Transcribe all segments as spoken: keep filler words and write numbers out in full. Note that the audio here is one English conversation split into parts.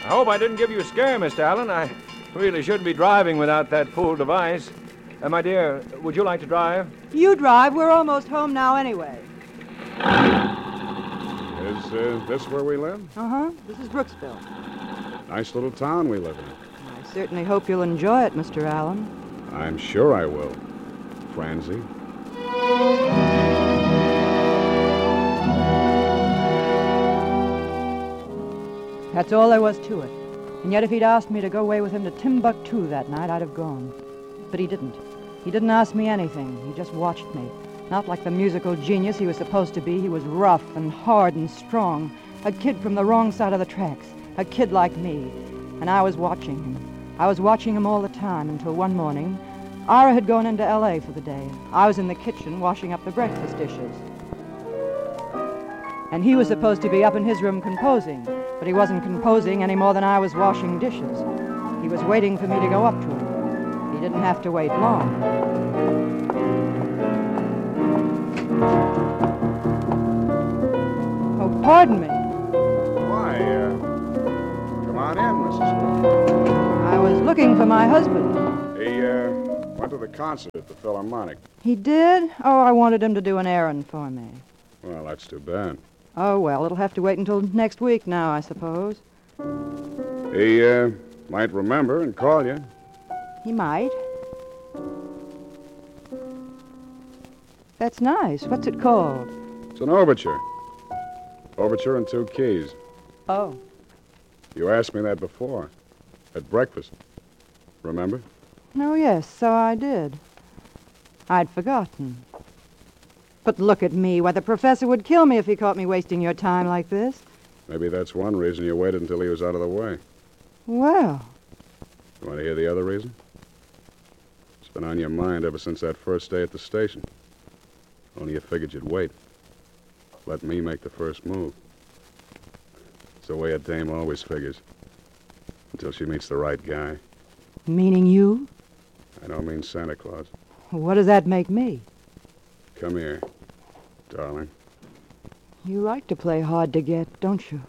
I hope I didn't give you a scare, Mister Allen. I really shouldn't be driving without that fool device. Uh, my dear, would you like to drive? You drive. We're almost home now anyway. Is uh, this where we live? Uh-huh. This is Brooksville. Nice little town we live in. I certainly hope you'll enjoy it, Mister Allen. I'm sure I will, Francie. That's all there was to it. And yet if he'd asked me to go away with him to Timbuktu that night, I'd have gone. But he didn't. He didn't ask me anything. He just watched me. Not like the musical genius he was supposed to be. He was rough and hard and strong. A kid from the wrong side of the tracks. A kid like me. And I was watching him. I was watching him all the time until one morning, Ira had gone into L A for the day. I was in the kitchen washing up the breakfast dishes. And he was supposed to be up in his room composing, but he wasn't composing any more than I was washing dishes. He was waiting for me to go up to him. He didn't have to wait long. Oh, pardon me. Why, uh, come on in, Missus Wood. I was looking for my husband. He, uh, went to the concert at the Philharmonic. He did? Oh, I wanted him to do an errand for me. Well, that's too bad. Oh, well, it'll have to wait until next week now, I suppose. He, uh, might remember and call you. He might. That's nice. What's it called? It's an overture. Overture in two keys. Oh. You asked me that before. At breakfast. Remember? Oh, yes, so I did. I'd forgotten. But look at me. Why, the professor would kill me if he caught me wasting your time like this. Maybe that's one reason you waited until he was out of the way. Well. You want to hear the other reason? It's been on your mind ever since that first day at the station. Only you figured you'd wait. Let me make the first move. It's the way a dame always figures. Until she meets the right guy. Meaning you? I don't mean Santa Claus. What does that make me? Come here, darling. You like to play hard to get, don't you?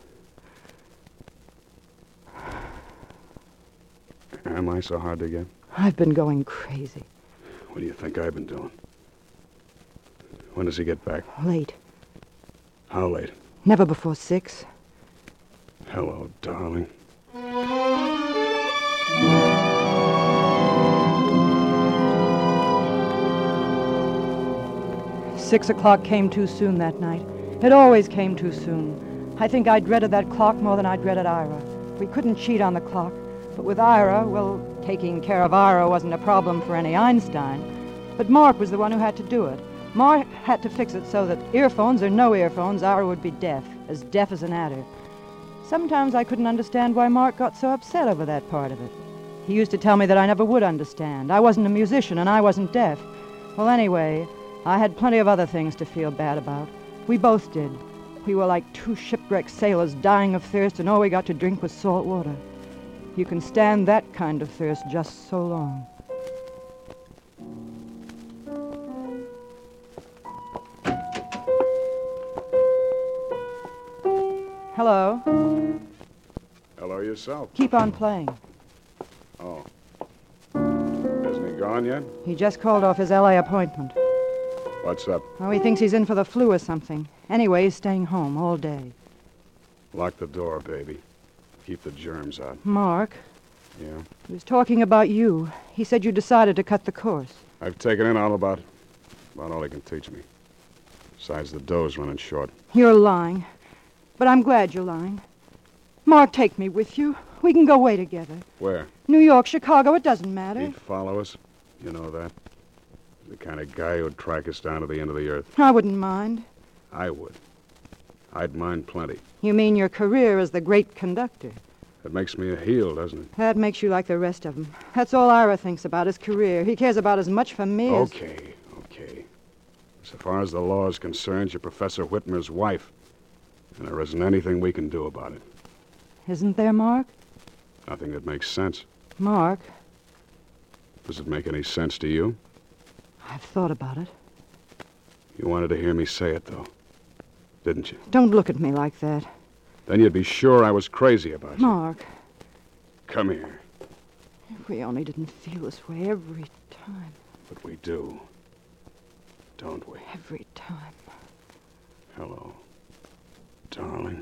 Am I so hard to get? I've been going crazy. What do you think I've been doing? When does he get back? Late. How late? Never before six. Hello, darling. Six o'clock came too soon that night. It always came too soon. I think I dreaded that clock more than I dreaded Ira. We couldn't cheat on the clock. But with Ira, well, taking care of Ira wasn't a problem for any Einstein. But Mark was the one who had to do it. Mark had to fix it so that earphones or no earphones, Ira would be deaf, as deaf as an adder. Sometimes I couldn't understand why Mark got so upset over that part of it. He used to tell me that I never would understand. I wasn't a musician and I wasn't deaf. Well, anyway, I had plenty of other things to feel bad about. We both did. We were like two shipwrecked sailors dying of thirst, and all we got to drink was salt water. You can stand that kind of thirst just so long. Hello. Hello yourself. Keep on playing. Oh. Hasn't he gone yet? He just called off his L A appointment. What's up? Oh, he thinks he's in for the flu or something. Anyway, he's staying home all day. Lock the door, baby. Keep the germs out. Mark. Yeah? He was talking about you. He said you decided to cut the course. I've taken in all about, about all he can teach me. Besides, the dough's running short. You're lying. But I'm glad you're lying. Mark, take me with you. We can go away together. Where? New York, Chicago, it doesn't matter. He'd follow us. You know that. The kind of guy who'd track us down to the end of the earth. I wouldn't mind. I would. I'd mind plenty. You mean your career as the great conductor? That makes me a heel, doesn't it? That makes you like the rest of them. That's all Ira thinks about, his career. He cares about as much for me as... Okay, okay. So far as the law is concerned, you're Professor Whitmer's wife. And there isn't anything we can do about it. Isn't there, Mark? Nothing that makes sense. Mark. Does it make any sense to you? I've thought about it. You wanted to hear me say it, though, didn't you? Don't look at me like that. Then you'd be sure I was crazy about you. Mark. Come here. If we only didn't feel this way every time. But we do. Don't we? Every time. Hello, darling.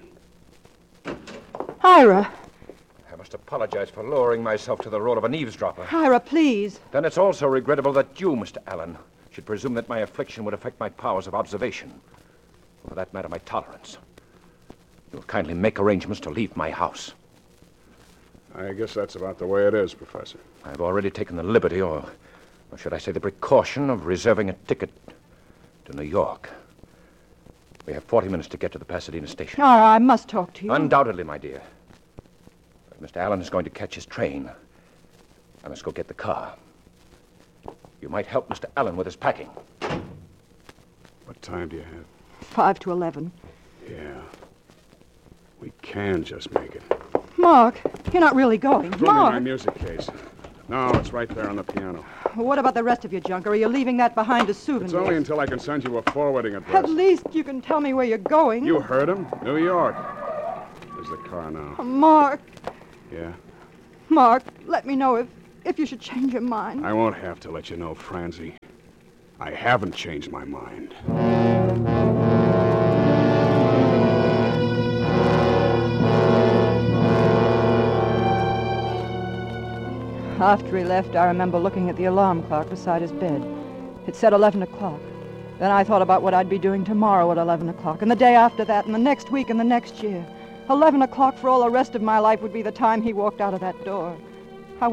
Ira! I must apologize for lowering myself to the role of an eavesdropper. Ira, please. Then it's also regrettable that you, Mister Allen, should presume that my affliction would affect my powers of observation. Or for that matter, my tolerance. You'll kindly make arrangements to leave my house. I guess that's about the way it is, Professor. I've already taken the liberty, or, or should I say the precaution, of reserving a ticket to New York. We have forty minutes to get to the Pasadena station. Ira, I must talk to you. Undoubtedly, my dear. But Mister Allen is going to catch his train. I must go get the car. You might help Mister Allen with his packing. What time do you have? Five to eleven. Yeah. We can just make it. Mark, you're not really going. Throw me Mark! my music case. No, it's right there on the piano. What about the rest of your junk? Or are you leaving that behind as souvenirs? It's only until I can send you a forwarding address. At least you can tell me where you're going. You heard him. New York. There's the car now. Mark, Yeah? Mark, let me know if, if you should change your mind. I won't have to let you know, Francie. I haven't changed my mind. After he left, I remember looking at the alarm clock beside his bed. It said eleven o'clock. Then I thought about what I'd be doing tomorrow at eleven o'clock, and the day after that, and the next week, and the next year. eleven o'clock for all the rest of my life would be the time he walked out of that door.